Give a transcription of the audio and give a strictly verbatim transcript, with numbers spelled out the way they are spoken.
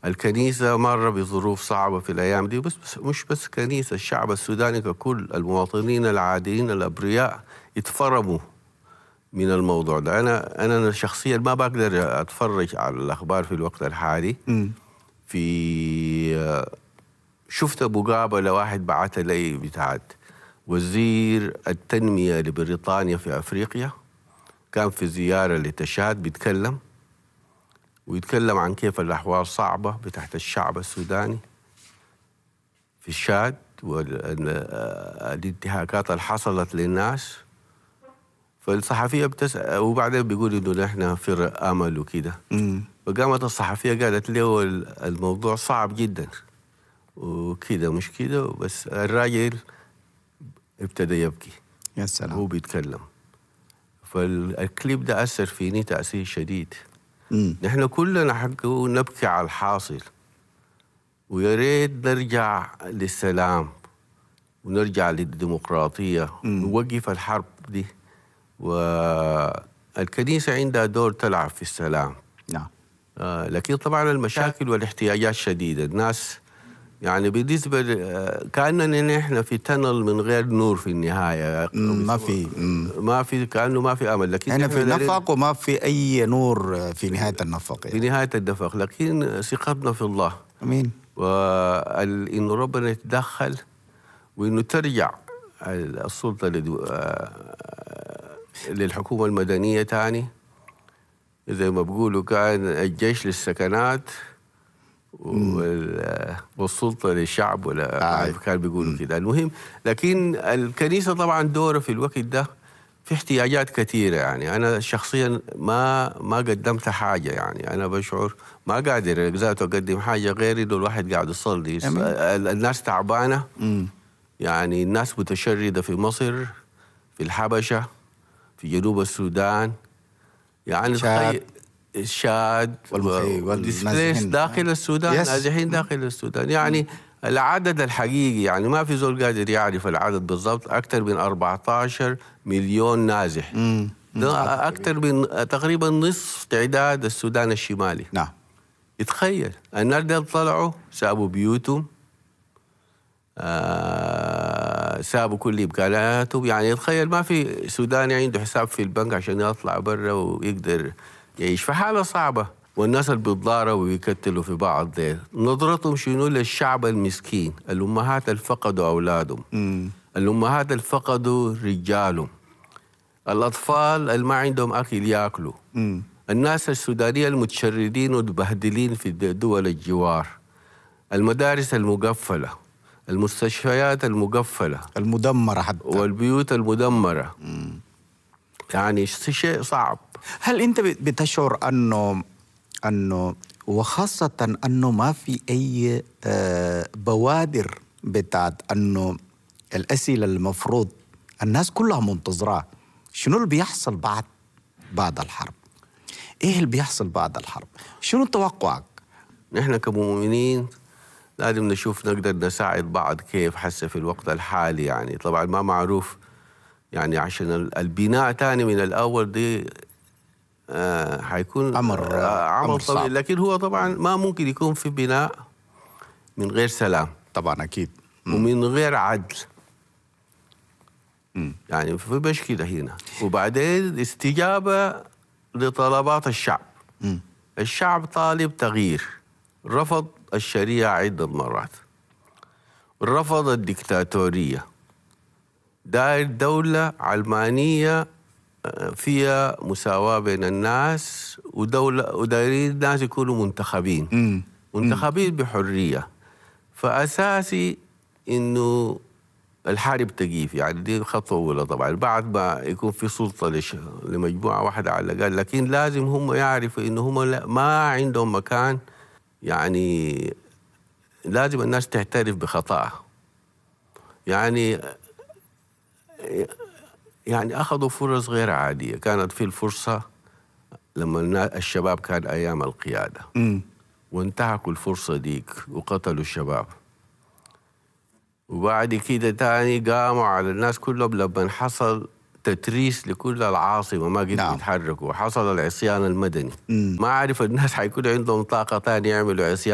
الكنيسة مرة بظروف صعبة في الأيام دي، بس, بس مش بس كنيسة، الشعب السوداني ككل، المواطنين العاديين الأبرياء يتفرموا من الموضوع ده. أنا أنا شخصيا ما بقدر أتفرج على الأخبار في الوقت الحالي. م. في شفت مقابلة واحد بعث لي بتاعت وزير التنمية لبريطانيا في أفريقيا، كان في زيارة لتشاد، بيتكلم ويتكلم عن كيف الأحوال صعبة بتاعت الشعب السوداني في الشاد والانتهاكات اللي حصلت للناس. فالصحفية بتسأل وبعدين بيقول إنه نحن في أمل وكده. فقامت الصحفية قالت له الموضوع صعب جدا وكده مش كده، بس الراجل ابتدى يبكي. يا سلام. هو بيتكلم. فالكليب ده أثر فيني تأثير شديد. مم. نحن كلنا حقه نبكي على الحاصل، ويا ريت نرجع للسلام ونرجع للديمقراطية ونوقف الحرب دي. والكنيسة عندها دور تلعب في السلام. نعم. آه لكن طبعا المشاكل والاحتياجات شديدة. الناس يعني بالنسبة كأننا نحن في تنل من غير نور في النهاية. ما في ما في كأنه ما في أمل. لكن احنا في نفق وما في أي نور في نهاية النفق يعني. في نهاية النفق، لكن ثقتنا في الله. أمين. وإنه ربنا يتدخل وإنه ترجع السلطة للحكومة المدنية تاني، زي ما بقولوا كان الجيش للسكنات والسلطة للشعب، ولا آه. كان بيقولوا كده. المهم، لكن الكنيسة طبعا دوره في الوقت ده في احتياجات كثيرة. يعني أنا شخصيا ما ما قدمت حاجة، يعني أنا بشعر ما قادر ذاته أقدم حاجة غير إنه الواحد قاعد يصلي. الناس تعبانة. م. يعني الناس متشردة في مصر، في الحبشة، في جنوب السودان، يعني شاد الشاد والديسبليس داخل السودان، نازحين داخل السودان. يعني م. العدد الحقيقي يعني ما في زول قادر يعرف العدد بالضبط، أكثر من أربعة عشر مليون نازح. م. ده أكثر من تقريبا نصف تعداد السودان الشمالي. نعم. يتخيل الناس دول طلعوا سابوا بيوتهم، آه سابوا كل إمكاناتهم. يعني يتخيل ما في سوداني عنده حساب في البنك عشان يطلع برا ويقدر يعيش في حالة صعبة. والناس اللي بيتضاربوا ويكتلوا في بعض دي نظرتهم شنو للشعب المسكين، الأمهات اللي فقدوا أولادهم، م. الأمهات اللي فقدوا رجالهم، الأطفال اللي ما عندهم أكل يأكلوا، م. الناس السودانية المتشردين ومتبهدلين في دول الجوار، المدارس المقفلة، المستشفيات المقفلة المدمرة حتى، والبيوت المدمرة. م. يعني شيء صعب. هل أنت بتشعر أنه أنه وخاصة أنه ما في أي بوادر بتاعت أنه الأسئلة المفروض الناس كلها منتظرة شنو اللي بيحصل بعد بعد الحرب؟ إيه اللي بيحصل بعد الحرب؟ شنو توقعك؟ نحن كمؤمنين لازم نشوف نقدر نساعد بعض كيف حسه في الوقت الحالي. يعني طبعا ما معروف، يعني عشان البناء تاني من الأول دي آه حيكون أمر آه عمل أمر طويل. صعب. لكن هو طبعا ما ممكن يكون في بناء من غير سلام. طبعا أكيد. م. ومن غير عدل. م. يعني في مشكلة هنا. وبعدين استجابة لطلبات الشعب. م. الشعب طالب تغيير، رفض الشريعة عدة مرات، رفض الدكتاتورية، داير دولة علمانية فيها مساواة بين الناس، ودولة ودايرين الناس يكونوا منتخبين م. منتخبين م. بحرية. فأساسي إنه الحارب تقيف. يعني دي خطوة أولى طبعا بعد ما يكون في سلطة لش... لمجموعة واحدة على الأقل. لكن لازم هم يعرفوا إنه هم ما عندهم مكان. يعني لازم الناس تعترف بخطأها. يعني يعني أخذوا فرص غير عادية. كانت في الفرصة لما الشباب كان أيام القيادة م. وانتهكوا الفرصة ديك وقتلوا الشباب. وبعد كده تاني قاموا على الناس كلهم لما حصل تتريس لكل العاصمة ما قدروا نعم. يتحركوا، وحصل العصيان المدني. م. ما عارف الناس حيكون عندهم طاقة تانية يعملوا عصيان